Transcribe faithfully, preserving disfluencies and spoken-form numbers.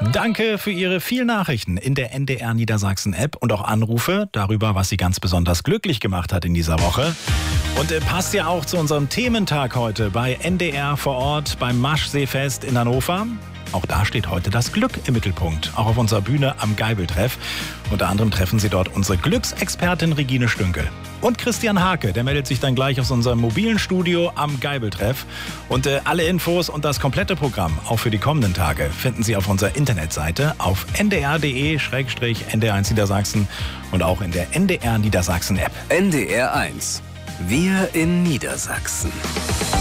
Danke für Ihre vielen Nachrichten in der N D R Niedersachsen App und auch Anrufe darüber, was Sie ganz besonders glücklich gemacht hat in dieser Woche. Und äh, passt ja auch zu unserem Thementag heute bei N D R vor Ort beim Maschseefest in Hannover. Auch da steht heute das Glück im Mittelpunkt, auch auf unserer Bühne am Geibeltreff. Unter anderem treffen Sie dort unsere Glücksexpertin Regine Stünkel. Und Christian Hake, der meldet sich dann gleich aus unserem mobilen Studio am Geibeltreff. Und äh, alle Infos und das komplette Programm, auch für die kommenden Tage, finden Sie auf unserer Internetseite auf n d r punkt d e slash n d r eins Niedersachsen und auch in der N D R Niedersachsen App. N D R eins. Wir in Niedersachsen.